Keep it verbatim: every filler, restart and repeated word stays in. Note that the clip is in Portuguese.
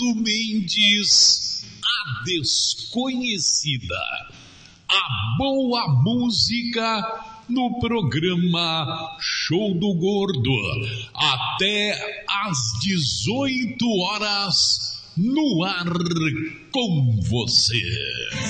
Mendes, a desconhecida. A boa música no programa Show do Gordo. Até às dezoito horas no ar com você.